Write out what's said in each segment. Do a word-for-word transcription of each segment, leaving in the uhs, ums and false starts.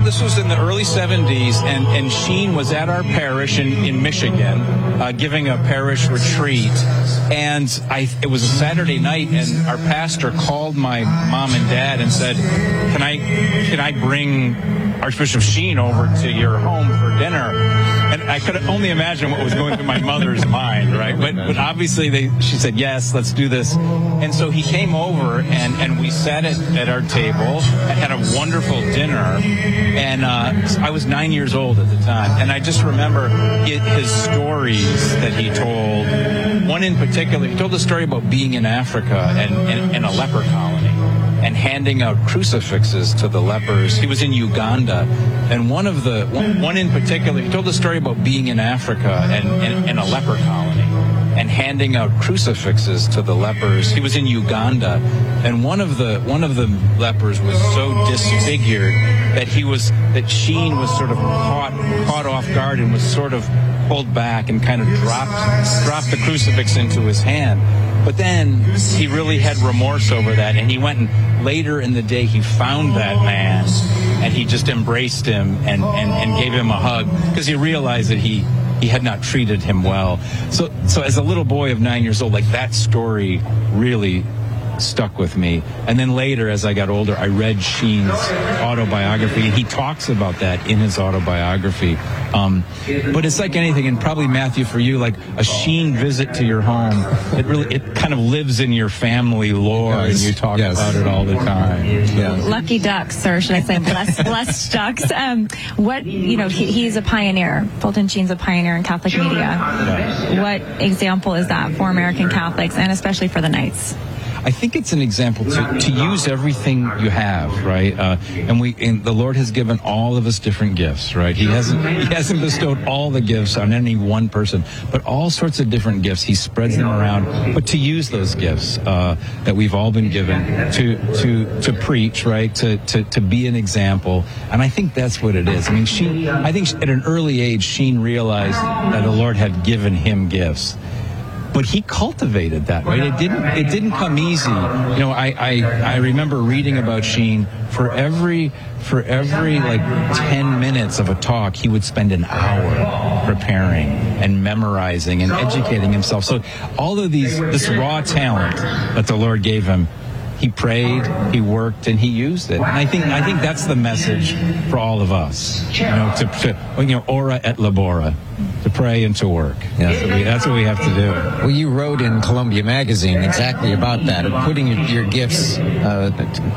this was in the early seventies, and, and Sheen was at our parish in, in Michigan, uh, giving a parish retreat. And I, it was a Saturday night, and our pastor called my mom and dad and said, can I, can I bring Archbishop Sheen over to your home for dinner? And I could only imagine what was going through my mother's mind, right? But but obviously they, she said, yes, let's do this. And so he came over, and, and we sat at, at our table and had a wonderful dinner. And uh, I was nine years old at the time. And I just remember it, his stories that he told. One in particular, he told a story about being in Africa and, and, and a leper colony, and handing out crucifixes to the lepers. He was in Uganda, and one of the one, one in particular, he told a story about being in Africa and, and, and a leper colony, and handing out crucifixes to the lepers. He was in Uganda, and one of the one of the lepers was so disfigured that he was that Sheen was sort of caught caught off guard and was sort of pulled back and kind of dropped dropped the crucifix into his hand. But then he really had remorse over that, and he went and later in the day he found that man, and he just embraced him and, and, and gave him a hug, because he realized that he, he had not treated him well. So so as a little boy of nine years old, like, that story really stuck with me. And then later, as I got older, I read Sheen's autobiography, and he talks about that in his autobiography. Um, but it's like anything, and probably, Matthew, for you, like a Sheen visit to your home, it really, it kind of lives in your family lore, yes. and you talk yes. about it all the time. Yes. Lucky ducks, or should I say blessed, blessed ducks. Um, what, you know, he, he's a pioneer. Fulton Sheen's a pioneer in Catholic media. Yeah. What example is that for American Catholics, and especially for the Knights? I think it's an example to, to use everything you have, right? Uh, and we, and the Lord has given all of us different gifts, right? He hasn't, he hasn't bestowed all the gifts on any one person, but all sorts of different gifts. He spreads them around, but to use those gifts uh, that we've all been given to to to preach, right? To to to be an example, and I think that's what it is. I mean, Sheen, I think at an early age, Sheen realized that the Lord had given him gifts. But he cultivated that, right? It didn't. It didn't come easy. You know, I, I, I remember reading about Sheen. For every for every like ten minutes of a talk, he would spend an hour preparing and memorizing and educating himself. So all of these, this raw talent that the Lord gave him, he prayed, he worked, and he used it. And I think I think that's the message for all of us. You know, to, to you know, ora et labora. To pray and to work. Yeah, that's what, we, that's what we have to do. Well, you wrote in Columbia Magazine exactly about that, of putting your, your gifts uh,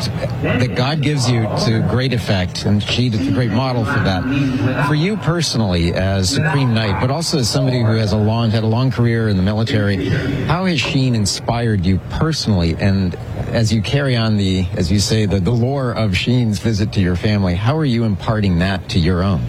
that God gives you to great effect, and she is a great model for that. For you personally, as Supreme Knight, but also as somebody who has a long had a long career in the military, how has Sheen inspired you personally? And as you carry on the, as you say, the, the lore of Sheen's visit to your family, how are you imparting that to your own?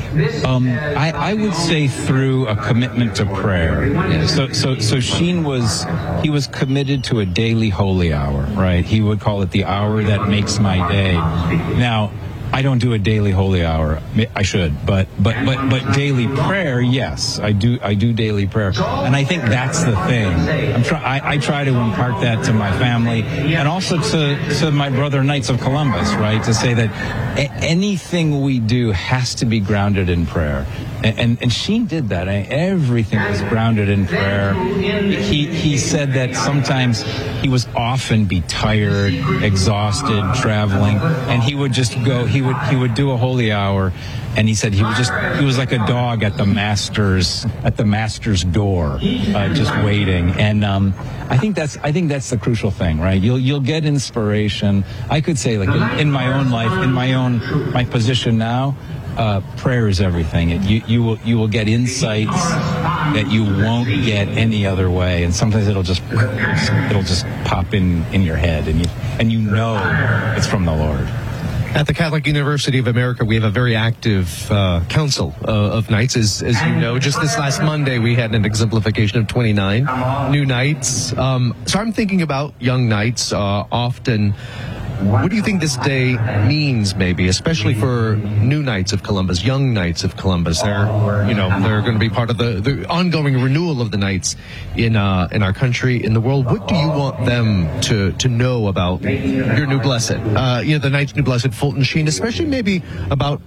Um, I, I would say through a commitment to prayer. Yeah, so, so, so Sheen was, he was committed to a daily holy hour, right? He would call it the hour that makes my day. Now, I don't do a daily holy hour. I should, but but but but daily prayer, yes, I do. I do daily prayer, and I think that's the thing. I'm try. I, I try to impart that to my family, and also to to my brother Knights of Columbus, right? To say that a- anything we do has to be grounded in prayer, and and, and Sheen did that. I, everything was grounded in prayer. He he said that sometimes he was often be tired, exhausted, traveling, and he would just go. He would he would do a holy hour, and he said he was just he was like a dog at the master's at the master's door, uh, just waiting. And um, I think that's I think that's the crucial thing, right? You'll you'll get inspiration. I could say, like in, in my own life, in my own my position now, uh, prayer is everything. It, you you will you will get insights that you won't get any other way, and sometimes it'll just it'll just pop in in your head, and you and you know it's from the Lord. At the Catholic University of America, we have a very active uh, council uh, of Knights. As, as you know, just this last Monday, we had an exemplification of twenty-nine new Knights. Um, so I'm thinking about young Knights uh, often. What do you think this day means, maybe, especially for new Knights of Columbus, young Knights of Columbus? They're, you know, they're going to be part of the, the ongoing renewal of the Knights in uh, in our country, in the world. What do you want them to, to know about your new blessed, uh, you know, the Knights, new blessed Fulton Sheen, especially maybe about